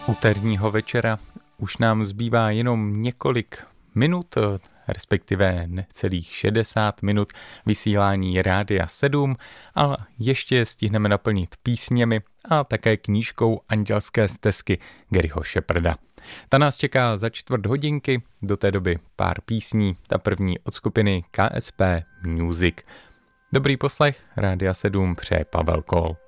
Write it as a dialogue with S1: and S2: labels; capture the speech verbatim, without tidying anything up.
S1: Úterního večera už nám zbývá jenom několik minut, respektive necelých šedesát minut vysílání Rádia sedm, ale ještě stihneme naplnit písněmi a také knížkou Andělské stezky Garyho Sheparda. Ta nás čeká za čtvrt hodinky, do té doby pár písní, ta první od skupiny K S P Music. Dobrý poslech, Rádia sedm přeje Pavel Kol.